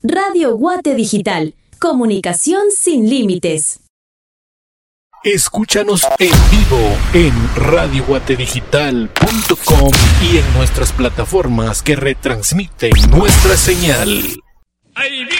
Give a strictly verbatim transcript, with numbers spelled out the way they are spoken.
Radio Guate Digital. Comunicación sin límites. Escúchanos en vivo en radio guate digital punto com y en nuestras plataformas que retransmiten nuestra señal. ¡Ahí